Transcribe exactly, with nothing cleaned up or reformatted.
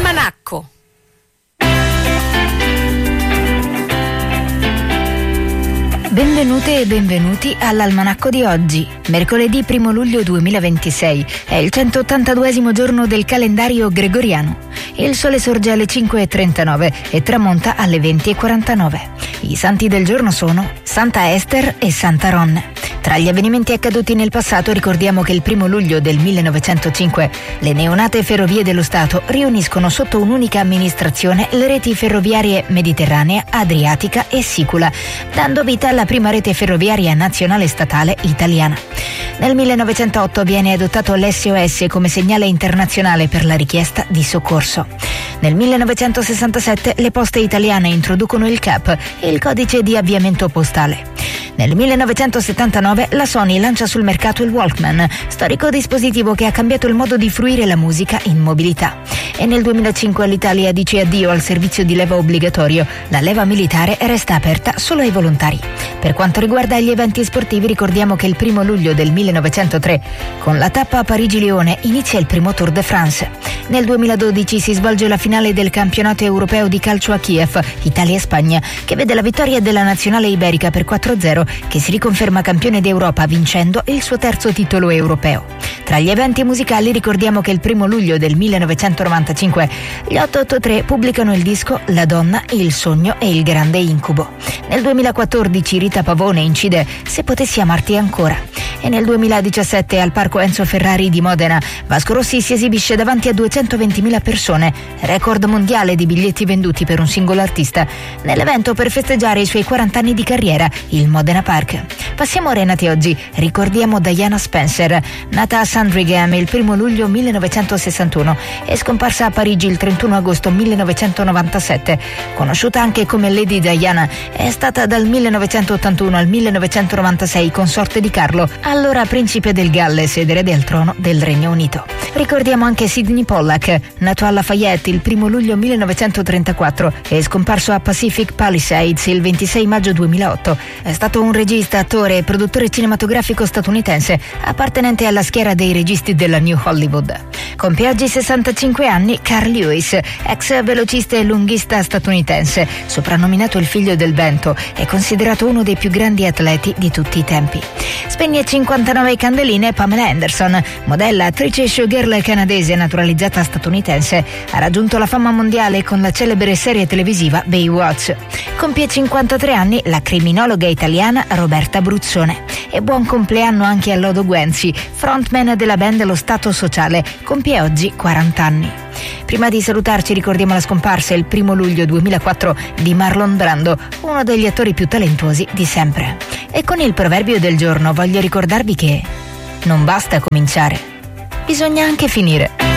L'almanacco. Benvenute e benvenuti all'almanacco di oggi, mercoledì primo luglio duemilaventisei. È il centottantadduesimo giorno del calendario gregoriano. Il sole sorge alle cinque e trentanove e tramonta alle venti e quarantanove. I santi del giorno sono Santa Ester e Santa Ronne. Tra gli avvenimenti accaduti nel passato ricordiamo che il primo luglio del millenovecentocinque le neonate ferrovie dello Stato riuniscono sotto un'unica amministrazione le reti ferroviarie mediterranea, adriatica e sicula, dando vita alla prima rete ferroviaria nazionale statale italiana. Nel millenovecentotto viene adottato l'esse o esse come segnale internazionale per la richiesta di soccorso. Nel millenovecentosessantasette le poste italiane introducono il C A P, il codice di avviamento postale. Nel millenovecentosettantanove la Sony lancia sul mercato il Walkman, storico dispositivo che ha cambiato il modo di fruire la musica in mobilità. E nel duemilacinque l'Italia dice addio al servizio di leva obbligatorio. La leva militare resta aperta solo ai volontari. Per quanto riguarda gli eventi sportivi ricordiamo che il primo luglio del millenovecentotre, con la tappa a Parigi-Lione, inizia il primo Tour de France. Nel duemiladodici si svolge la finale del campionato europeo di calcio a Kiev, Italia-Spagna, che vede la vittoria della nazionale iberica per quattro a zero, che si riconferma campione d'Europa vincendo il suo terzo titolo europeo. Tra gli eventi musicali ricordiamo che il primo luglio del millenovecentonovantacinque gli otto otto tre pubblicano il disco La donna, il sogno e il grande incubo. Nel duemilaquattordici Rita Pavone incide Se potessi amarti ancora. E nel duemiladiciassette al Parco Enzo Ferrari di Modena Vasco Rossi si esibisce davanti a duecentoventimila persone, record mondiale di biglietti venduti per un singolo artista, nell'evento per festeggiare i suoi quaranta anni di carriera, il Modena Park. Passiamo ora ai nati oggi. Ricordiamo Diana Spencer, nata a Sandringham il primo luglio millenovecentosessantuno e scomparsa a Parigi il trentuno agosto millenovecentonovantasette. Conosciuta anche come Lady Diana, è stata dal millenovecentottantuno al millenovecentonovantasei consorte di Carlo, allora principe del Galles ed erede al trono del Regno Unito. Ricordiamo anche Sidney Pollack, nato a Lafayette il primo luglio millenovecentotrentaquattro e scomparso a Pacific Palisades il ventisei maggio duemilaotto. È stato un regista, attore e produttore cinematografico statunitense appartenente alla schiera dei registi della New Hollywood. Compie oggi sessantacinque anni Carl Lewis, ex velocista e lunghista statunitense, soprannominato il figlio del vento, è considerato uno dei più grandi atleti di tutti i tempi. Spegne cinquantanove candeline Pamela Anderson, modella, attrice e showgirl canadese naturalizzata statunitense, ha raggiunto la fama mondiale con la celebre serie televisiva Baywatch. Compie cinquantatré anni la criminologa italiana Roberta Bruzzone. E buon compleanno anche a Lodo Guenzi, frontman della band Lo Stato Sociale, compie oggi quaranta anni. Prima di salutarci ricordiamo la scomparsa il primo luglio duemilaquattro di Marlon Brando, uno degli attori più talentuosi di sempre. E con il proverbio del giorno voglio ricordarvi che non basta cominciare, bisogna anche finire.